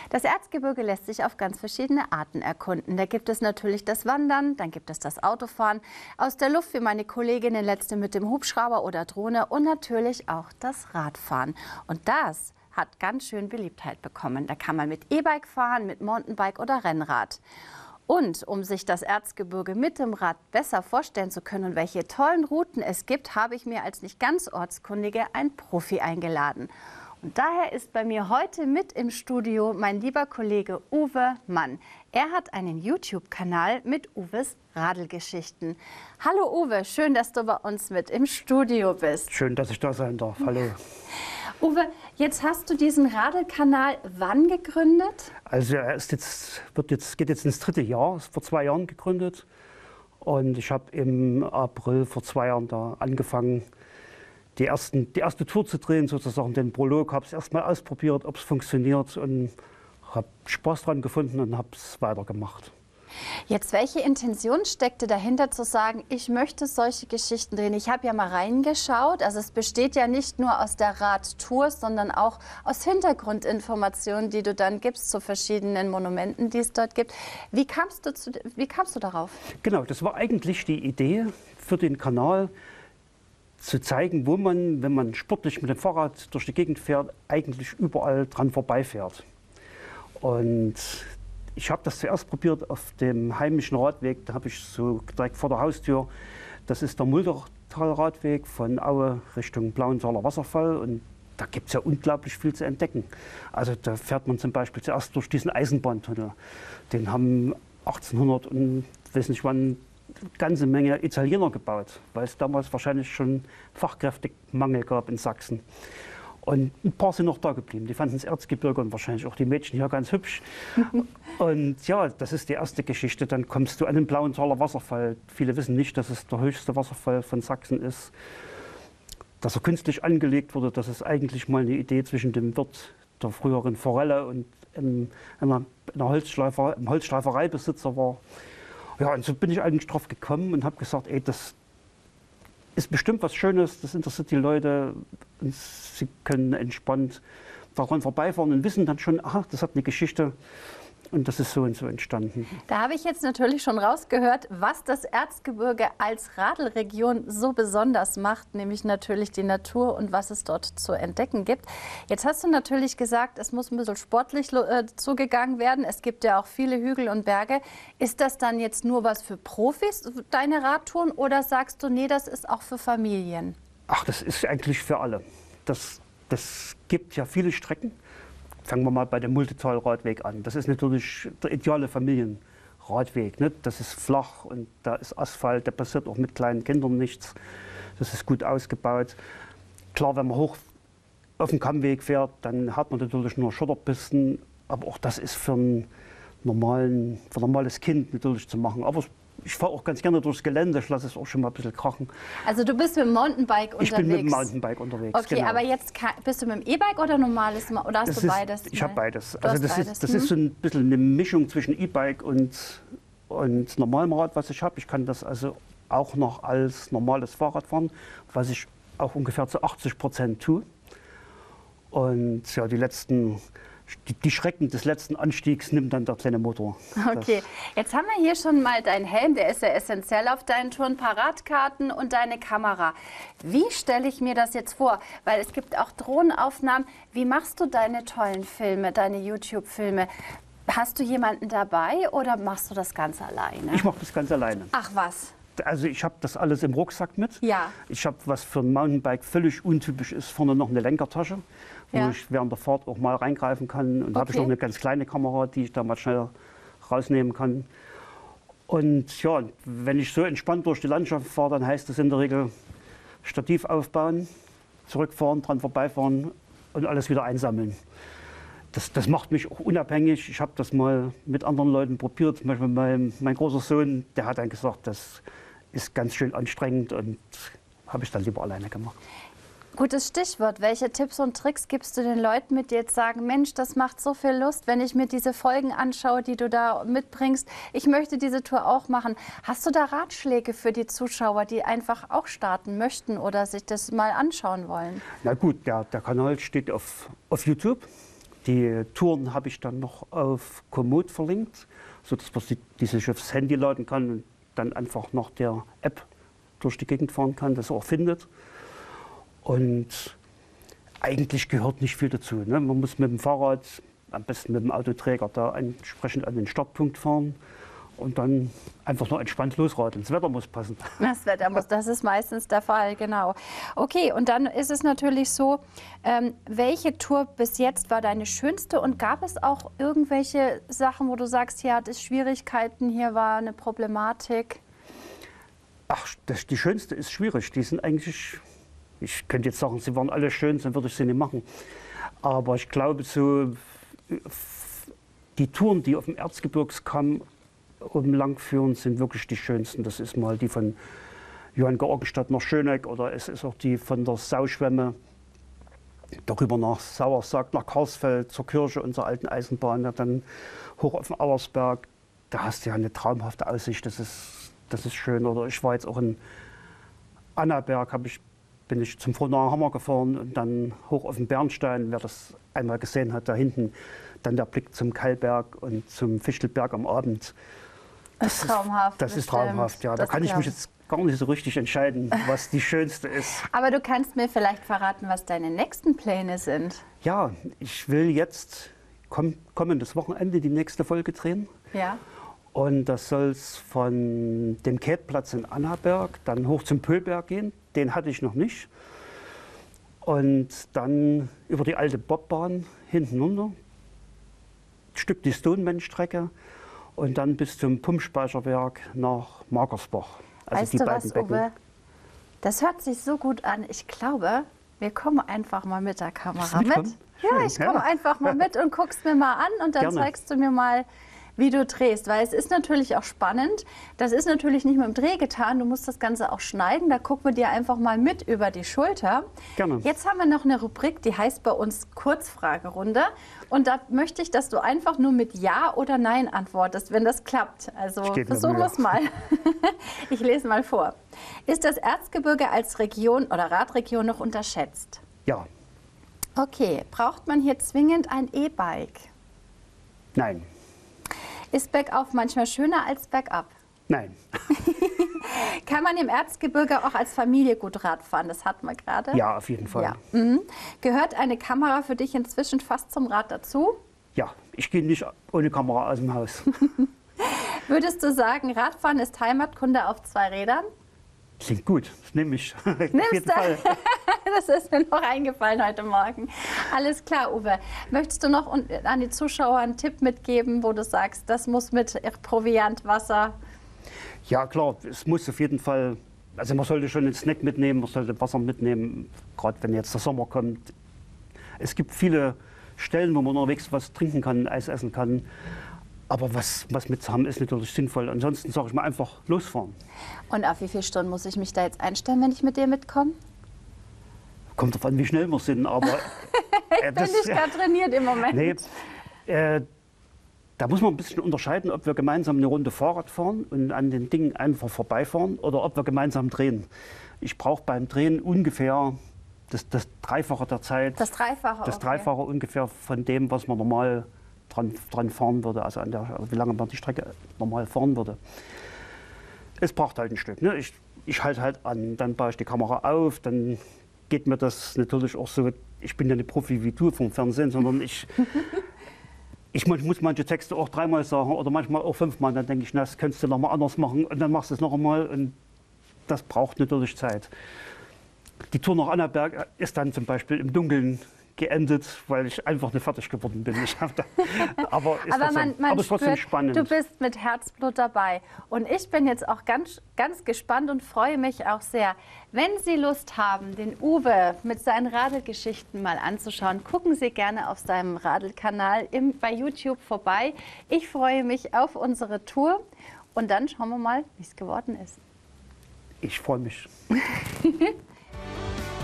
Das Erzgebirge lässt sich auf ganz verschiedene Arten erkunden. Da gibt es natürlich das Wandern, dann gibt es das Autofahren, aus der Luft wie meine Kolleginnen letzte mit dem Hubschrauber oder Drohne und natürlich auch das Radfahren. Und das hat ganz schön Beliebtheit bekommen. Da kann man mit E-Bike fahren, mit Mountainbike oder Rennrad. Und um sich das Erzgebirge mit dem Rad besser vorstellen zu können und welche tollen Routen es gibt, habe ich mir als nicht ganz Ortskundige einen Profi eingeladen. Und daher ist bei mir heute mit im Studio mein lieber Kollege Uwe Mann. Er hat einen YouTube-Kanal mit Uwes Radelgeschichten. Hallo Uwe, schön, dass du bei uns mit im Studio bist. Schön, dass ich da sein darf. Hallo. Uwe, jetzt hast du diesen Radelkanal wann gegründet? Also er geht jetzt ins 3. Jahr, ist vor 2 Jahren gegründet. Und ich habe im April vor 2 Jahren da angefangen, die erste Tour zu drehen, sozusagen den Prolog. Habe es erstmal ausprobiert, ob es funktioniert und habe Spaß dran gefunden und habe es weitergemacht. Jetzt, welche Intention steckte dahinter zu sagen, ich möchte solche Geschichten drehen? Ich habe ja mal reingeschaut, also es besteht ja nicht nur aus der Radtour, sondern auch aus Hintergrundinformationen, die du dann gibst zu verschiedenen Monumenten, die es dort gibt. Wie kamst du darauf? Genau, das war eigentlich die Idee für den Kanal, zu zeigen, wo man, wenn man sportlich mit dem Fahrrad durch die Gegend fährt, eigentlich überall dran vorbeifährt. Und ich habe das zuerst probiert auf dem heimischen Radweg, da habe ich so direkt vor der Haustür, das ist der Muldertal-Radweg von Aue Richtung Blauenthaler Wasserfall und da gibt es ja unglaublich viel zu entdecken. Also da fährt man zum Beispiel zuerst durch diesen Eisenbahntunnel. Den haben 1800 und weiß nicht wann eine ganze Menge Italiener gebaut, weil es damals wahrscheinlich schon Fachkräftemangel gab in Sachsen. Und ein paar sind noch da geblieben. Die fanden das Erzgebirge und wahrscheinlich auch die Mädchen hier ganz hübsch. Und ja, das ist die erste Geschichte. Dann kommst du an den Blauenthaler Wasserfall. Viele wissen nicht, dass es der höchste Wasserfall von Sachsen ist. Dass er künstlich angelegt wurde, das ist eigentlich mal eine Idee zwischen dem Wirt der früheren Forelle und einem Holzschleifereibesitzer war. Ja, und so bin ich eigentlich drauf gekommen und habe gesagt, ey, das ist bestimmt was Schönes, das interessiert die Leute und sie können entspannt daran vorbeifahren und wissen dann schon, aha, das hat eine Geschichte und das ist so und so entstanden. Da habe ich jetzt natürlich schon rausgehört, was das Erzgebirge als Radelregion so besonders macht, nämlich natürlich die Natur und was es dort zu entdecken gibt. Jetzt hast du natürlich gesagt, es muss ein bisschen sportlich zugegangen werden. Es gibt ja auch viele Hügel und Berge. Ist das dann jetzt nur was für Profis, deine Radtouren, oder sagst du, nee, das ist auch für Familien? Ach, das ist eigentlich für alle. Das gibt ja viele Strecken. Fangen wir mal bei dem Muldetal-Radweg an. Das ist natürlich der ideale Familienradweg. Ne? Das ist flach und da ist Asphalt, da passiert auch mit kleinen Kindern nichts. Das ist gut ausgebaut. Klar, wenn man hoch auf dem Kammweg fährt, dann hat man natürlich nur Schotterpisten. Aber auch das ist für ein normales Kind natürlich zu machen. Aber ich fahre auch ganz gerne durchs Gelände, ich lasse es auch schon mal ein bisschen krachen. Also du bist mit dem Mountainbike unterwegs? Ich bin mit dem Mountainbike unterwegs, okay, genau. Aber jetzt bist du mit dem E-Bike oder normales, oder hast du beides? Ich habe beides. Also das ist so ein bisschen eine Mischung zwischen E-Bike und normalem Rad, was ich habe. Ich kann das also auch noch als normales Fahrrad fahren, was ich auch ungefähr zu 80% tue. Und ja, die Schrecken des letzten Anstiegs nimmt dann der kleine Motor. Okay, jetzt haben wir hier schon mal deinen Helm, der ist ja essentiell auf deinen Touren, Paradkarten und deine Kamera. Wie stelle ich mir das jetzt vor? Weil es gibt auch Drohnenaufnahmen. Wie machst du deine tollen Filme, deine YouTube-Filme? Hast du jemanden dabei oder machst du das ganz alleine? Ich mache das ganz alleine. Ach was? Also ich habe das alles im Rucksack mit. Ja. Ich habe, was für ein Mountainbike völlig untypisch ist, vorne noch eine Lenkertasche, wo ich während der Fahrt auch mal reingreifen kann. Und da habe ich noch eine ganz kleine Kamera, die ich da mal schnell rausnehmen kann. Und ja, wenn ich so entspannt durch die Landschaft fahre, dann heißt das in der Regel Stativ aufbauen, zurückfahren, dran vorbeifahren und alles wieder einsammeln. Das macht mich auch unabhängig. Ich habe das mal mit anderen Leuten probiert. Zum Beispiel mein großer Sohn, der hat dann gesagt, das ist ganz schön anstrengend und habe ich dann lieber alleine gemacht. Gutes Stichwort. Welche Tipps und Tricks gibst du den Leuten mit, die jetzt sagen, Mensch, das macht so viel Lust, wenn ich mir diese Folgen anschaue, die du da mitbringst. Ich möchte diese Tour auch machen. Hast du da Ratschläge für die Zuschauer, die einfach auch starten möchten oder sich das mal anschauen wollen? Na gut, der Kanal steht auf YouTube. Die Touren habe ich dann noch auf Komoot verlinkt, sodass man die sich aufs Handy laden kann und dann einfach nach der App durch die Gegend fahren kann, das auch findet. Und eigentlich gehört nicht viel dazu. Ne? Man muss mit dem Fahrrad, am besten mit dem Autoträger, da entsprechend an den Startpunkt fahren und dann einfach nur entspannt losradeln. Das Wetter muss passen. Das Wetter muss, das ist meistens der Fall, genau. Okay, und dann ist es natürlich so, welche Tour bis jetzt war deine schönste und gab es auch irgendwelche Sachen, wo du sagst, hier hat es Schwierigkeiten, hier war eine Problematik? Ach, die schönste ist schwierig. Die sind eigentlich, ich könnte jetzt sagen, sie waren alle schön, dann würde ich sie nicht machen. Aber ich glaube, so die Touren, die auf dem Erzgebirgskamm oben lang führen, sind wirklich die schönsten. Das ist mal die von Johanngeorgenstadt nach Schöneck oder es ist auch die von der Sauschwemme darüber nach Sauersack, nach Karlsfeld zur Kirche unserer alten Eisenbahn, ja, dann hoch auf den Auersberg. Da hast du ja eine traumhafte Aussicht, das ist schön. Oder ich war jetzt auch in Annaberg, bin ich zum Frohnaher Hammer gefahren und dann hoch auf den Bernstein, wer das einmal gesehen hat, da hinten, dann der Blick zum Kallberg und zum Fichtelberg am Abend. Das ist traumhaft. Das ist traumhaft, ja. Da kann ich mich jetzt gar nicht so richtig entscheiden, was die schönste ist. Aber du kannst mir vielleicht verraten, was deine nächsten Pläne sind. Ja, ich will jetzt kommendes Wochenende die nächste Folge drehen. Ja. Und das soll es von dem Kätplatz in Annaberg dann hoch zum Pöhlberg gehen. Den hatte ich noch nicht. Und dann über die alte Bobbahn hinten runter, ein Stück die Stoneman-Strecke und dann bis zum Pumpspeicherwerk nach Magersbach. Also weißt die du beiden was, Becken. Uwe? Das hört sich so gut an. Ich glaube, wir kommen einfach mal mit der Kamera mit. Ja, ich komme einfach mal mit und guck's mir mal an und dann Gerne. zeigst du mir mal, wie du drehst, weil es ist natürlich auch spannend. Das ist natürlich nicht mit dem Dreh getan, du musst das Ganze auch schneiden. Da gucken wir dir einfach mal mit über die Schulter. Gerne. Jetzt haben wir noch eine Rubrik, die heißt bei uns Kurzfragerunde. Und da möchte ich, dass du einfach nur mit Ja oder Nein antwortest, wenn das klappt. Also versuchen wir es mal. Ich lese mal vor. Ist das Erzgebirge als Region oder Radregion noch unterschätzt? Ja. Okay, braucht man hier zwingend ein E-Bike? Nein. Ist bergauf manchmal schöner als bergab? Nein. Kann man im Erzgebirge auch als Familie gut Rad fahren? Das hatten wir gerade. Ja, auf jeden Fall. Ja. Mhm. Gehört eine Kamera für dich inzwischen fast zum Rad dazu? Ja, ich gehe nicht ohne Kamera aus dem Haus. Würdest du sagen, Radfahren ist Heimatkunde auf zwei Rädern? Klingt gut, das nehme ich. Auf Nimmst jeden du? Fall. Das ist mir noch eingefallen heute Morgen. Alles klar, Uwe. Möchtest du noch an die Zuschauer einen Tipp mitgeben, wo du sagst, das muss mit Proviant, Wasser? Ja klar, es muss auf jeden Fall, also man sollte schon einen Snack mitnehmen, man sollte Wasser mitnehmen, gerade wenn jetzt der Sommer kommt. Es gibt viele Stellen, wo man unterwegs was trinken kann, Eis essen kann. Aber was mit zu haben, ist natürlich sinnvoll. Ansonsten sage ich mal einfach losfahren. Und auf wie viele Stunden muss ich mich da jetzt einstellen, wenn ich mit dir mitkomme? Kommt drauf an, wie schnell wir sind, aber... Ich bin nicht gerade trainiert im Moment. Nee, da muss man ein bisschen unterscheiden, ob wir gemeinsam eine Runde Fahrrad fahren und an den Dingen einfach vorbeifahren oder ob wir gemeinsam drehen. Ich brauche beim Drehen ungefähr das Dreifache der Zeit. Das Dreifache? Das Dreifache ungefähr von dem, was man normal dran fahren würde, also wie lange man die Strecke normal fahren würde. Es braucht halt ein Stück. Ne? Ich halte halt an, dann baue ich die Kamera auf, dann geht mir das natürlich auch so, ich bin ja nicht Profi wie du vom Fernsehen, sondern ich muss manche Texte auch dreimal sagen oder manchmal auch fünfmal. Dann denke ich, na, das könntest du noch mal anders machen und dann machst du es noch einmal und das braucht natürlich Zeit. Die Tour nach Annaberg ist dann zum Beispiel im Dunkeln geendet, weil ich einfach nicht fertig geworden bin. Aber es ist trotzdem spannend. Du bist mit Herzblut dabei. Und ich bin jetzt auch ganz, ganz gespannt und freue mich auch sehr. Wenn Sie Lust haben, den Uwe mit seinen Radelgeschichten mal anzuschauen, gucken Sie gerne auf seinem Radelkanal bei YouTube vorbei. Ich freue mich auf unsere Tour und dann schauen wir mal, wie es geworden ist. Ich freue mich.